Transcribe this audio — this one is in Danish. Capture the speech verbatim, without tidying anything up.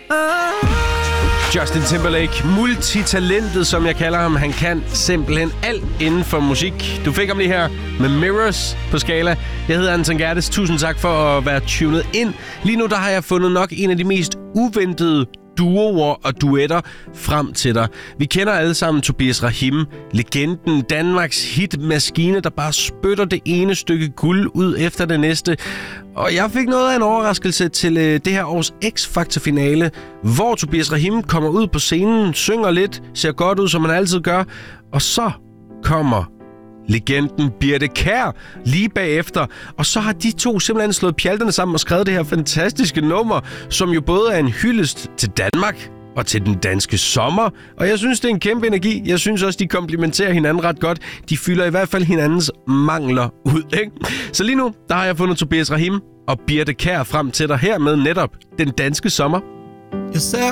Justin Timberlake, multitalentet, som jeg kalder ham. Han kan simpelthen alt inden for musik. Du fik ham lige her med Mirrors på Skala. Jeg hedder Anton Gerdes. Tusind tak for at være tunet ind. Lige nu der har jeg fundet nok en af de mest uventede duoer og duetter frem til dig. Vi kender alle sammen Tobias Rahim, legenden, Danmarks hitmaskine, der bare spytter det ene stykke guld ud efter det næste. Og jeg fik noget af en overraskelse til øh, det her års X-Factor-finale, hvor Tobias Rahim kommer ud på scenen, synger lidt, ser godt ud, som han altid gør, og så kommer legenden Birthe Kjær lige bagefter. Og så har de to simpelthen slået pjalterne sammen og skrevet det her fantastiske nummer, som jo både er en hyldest til Danmark og til den danske sommer. Og jeg synes, det er en kæmpe energi. Jeg synes også, de komplementerer hinanden ret godt. De fylder i hvert fald hinandens mangler ud, ikke? Så lige nu, der har jeg fundet Tobias Rahim og Birthe Kjær frem til dig her med netop den danske sommer. Jeg ser